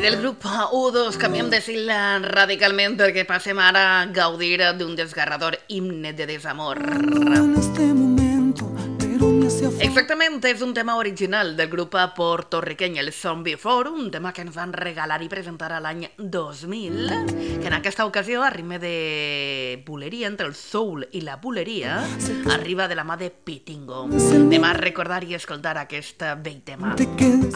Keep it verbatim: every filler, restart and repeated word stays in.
del grup U dos canviem d'estil radicalment perquè passem ara a gaudir d'un desgarrador himne de desamor. Exactament, és un tema original del grup portorriqueny, el Zombie Four, un tema que ens van regalar i presentar a l'any dos mil, que en aquesta ocasió, a ritme de buleria, entre el soul i la buleria, arriba de la mà de Pitingo. Anem a recordar i escoltar aquest vell tema.